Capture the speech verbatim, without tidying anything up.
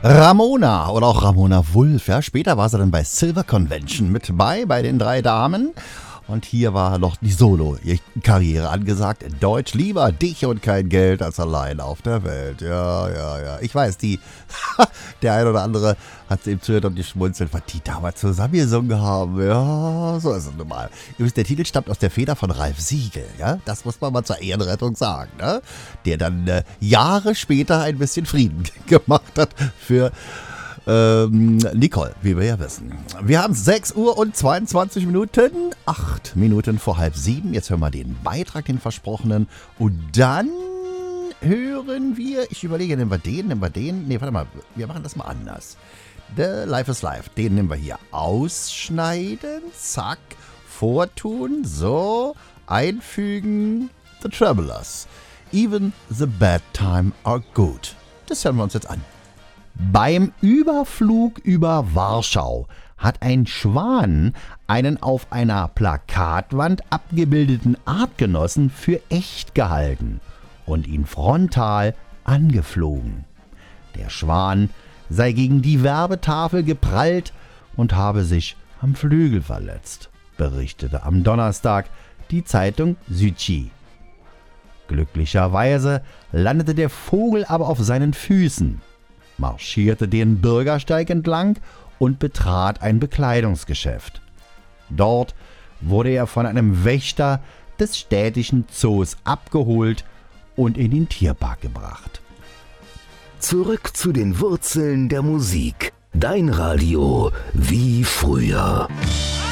Ramona oder auch Ramona Wulff. Ja. Später war sie dann bei Silver Convention mit dabei, bei den drei Damen. Und hier war noch die Solo-Karriere angesagt. In Deutsch: lieber dich und kein Geld als allein auf der Welt. Ja, ja, ja. Ich weiß, die, der ein oder andere hat eben zugehört und geschmunzelt, was die damals zusammen gesungen haben. Ja, so ist es nun mal. Übrigens, der Titel stammt aus der Feder von Ralf Siegel. Ja, das muss man mal zur Ehrenrettung sagen. Ne? Der dann äh, Jahre später ein bisschen Frieden gemacht hat für Ähm, Nicole, wie wir ja wissen. Wir haben sechs Uhr und zweiundzwanzig Minuten, acht Minuten vor halb sieben. Jetzt hören wir den Beitrag, den versprochenen. Und dann hören wir, ich überlege, nehmen wir den, nehmen wir den. Nee, warte mal, wir machen das mal anders. The Life is Life, den nehmen wir hier. Ausschneiden, zack, vortun, so, einfügen. The Travelers. Even the bad time are good. Das hören wir uns jetzt an. Beim Überflug über Warschau hat ein Schwan einen auf einer Plakatwand abgebildeten Artgenossen für echt gehalten und ihn frontal angeflogen. Der Schwan sei gegen die Werbetafel geprallt und habe sich am Flügel verletzt, berichtete am Donnerstag die Zeitung Südchi. Glücklicherweise landete der Vogel aber auf seinen Füßen, marschierte den Bürgersteig entlang und betrat ein Bekleidungsgeschäft. Dort wurde er von einem Wächter des städtischen Zoos abgeholt und in den Tierpark gebracht. Zurück zu den Wurzeln der Musik. Dein Radio wie früher.